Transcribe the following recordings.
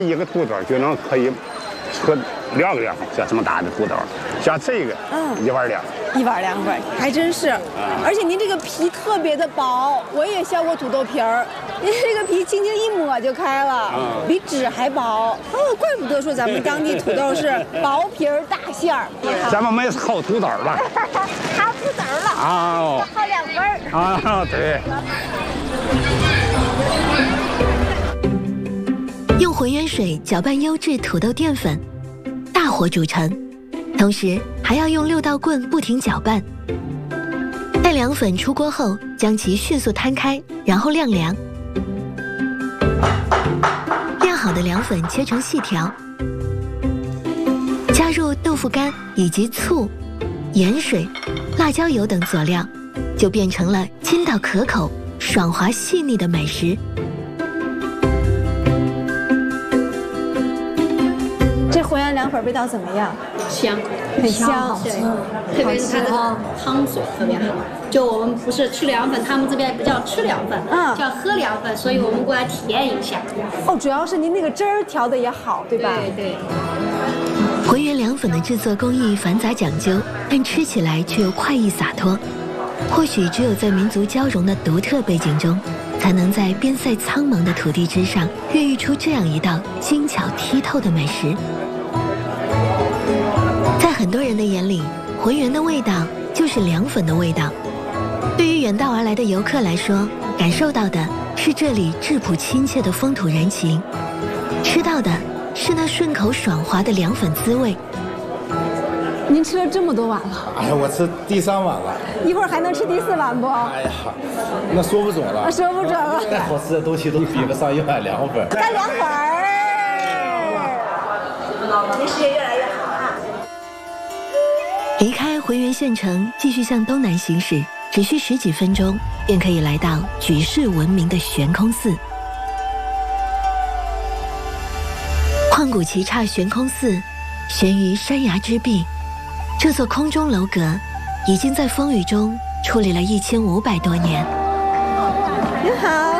一个土豆就能可以喝2个凉，像这么大的土豆，像这个1碗凉 ，1碗2份，还真是。而且您这个皮特别的薄，我也削过土豆皮儿，您这个皮轻轻一抹就开了，比纸还薄。哦，怪不得说咱们当地土豆是薄皮儿大馅儿。 咱们没薅土豆了， 薅土豆了啊，薅2份啊，对。 用浑元水搅拌优质土豆淀粉，大火煮成，同时还要用6道棍不停搅拌。待凉粉出锅后，将其迅速摊开，然后晾凉。晾好的凉粉切成细条，加入豆腐干以及醋、盐水、辣椒油等佐料，就变成了筋道可口、爽滑细腻的美食。 这浑元凉粉味道怎么样？ 香， 很香， 对，特别是它这个汤水特别好。就我们不是吃凉粉，他们这边不叫吃凉粉，叫喝凉粉，所以我们过来体验一下。 哦，主要是您那个汁儿调的也好，对吧？ 对对。 浑元凉粉的制作工艺繁杂讲究，但吃起来却又快意洒脱。或许只有在民族交融的独特背景中，才能在边塞苍茫的土地之上，孕育出这样一道精巧剔透的美食。在很多人的眼里，浑元的味道就是凉粉的味道。对于远道而来的游客来说，感受到的是这里质朴亲切的风土人情，吃到的是那顺口爽滑的凉粉滋味。 您吃了这么多碗了？ 哎呀，我吃第3碗了， 一会儿还能吃第4碗不？ 哎呀，那说不准了， 说不准了。 再好吃的东西都比不上1碗凉粉。 干凉粉儿，您事业越来越好啊！ 离开浑元县城，继续向东南行驶，只需10几分钟，便可以来到举世闻名的悬空寺。旷古奇刹悬空寺，悬于山崖之壁。这座空中楼阁已经在风雨中矗立了1500多年。 您好，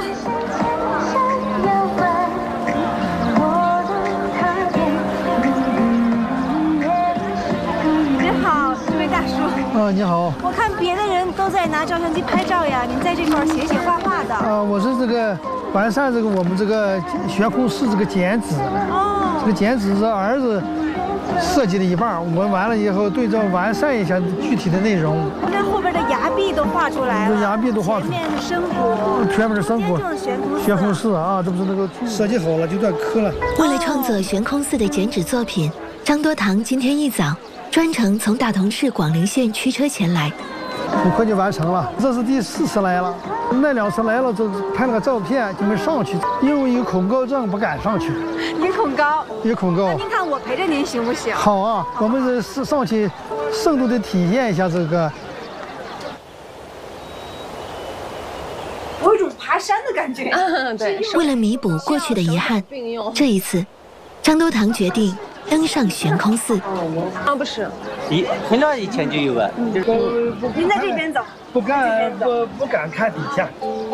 您好，这位大叔。 你好。 我看别的人都在拿照相机拍照呀，您在这块写画画的。 我是这个完善这个我们这个悬空寺这个剪纸。这个剪纸是儿子设计了一半，我完了以后对照完善一下具体的内容。 你看后边的崖壁都画出来了， 崖壁都画出来， 前面是深谷， 前面是深谷，悬空寺啊，这不是那个设计好了就断磕了。 为了创作悬空寺的剪纸作品，张多堂今天一早专程从大同市广陵县驱车前来。 5科就完成了，这是第4次来了。那2次来了，就拍了个照片就没上去，因为有恐高症不敢上去。 您恐高？ 有恐高。 那您看我陪着您行不行？ 好啊，我们是上去深度的体验一下这个。 我有一种爬山的感觉。 对。 为了弥补过去的遗憾，这一次，张多堂决定登上悬空寺。 不是。 很早以前就有了。 您在这边走。 不敢看底下。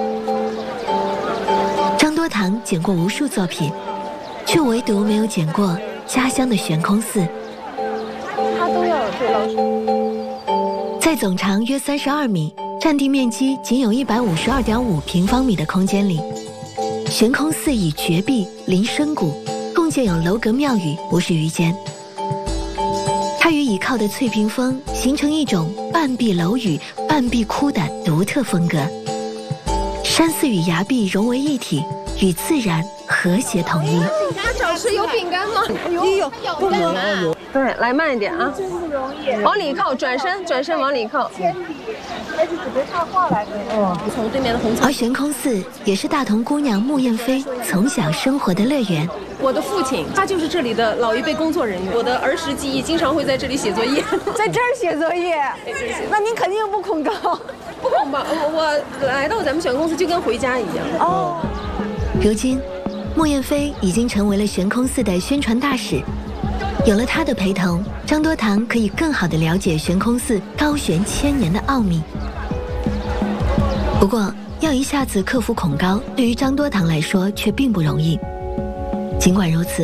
张多堂剪过无数作品，却唯独没有剪过家乡的悬空寺。 他都要对老鼠。 在总长约32米、占地面积仅有152.5平方米的空间里，悬空寺以绝壁临深谷，共建有楼阁庙宇50余间。它与倚靠的翠屏峰形成一种半壁楼宇、半壁窟的独特风格。山寺与崖壁融为一体，与自然和谐统一。 小吃有饼干吗？ 有，不能。 对，来慢一点啊！ 真不容易。 往里靠，转身往里靠。 铅笔，还是准备插画来着。 从对面的红草。 而悬空寺也是大同姑娘穆艳飞从小生活的乐园。 我的父亲，他就是这里的老一辈工作人员。我的儿时记忆经常会在这里写作业， 在这儿写作业。那您肯定不恐高。 不恐吧？我来到咱们悬空寺就跟回家一样。 哦。 如今，穆艳飞已经成为了悬空寺的宣传大使。有了他的陪同，张多堂可以更好地了解悬空寺高悬1000年的奥秘。不过，要一下子克服恐高，对于张多堂来说却并不容易。尽管如此，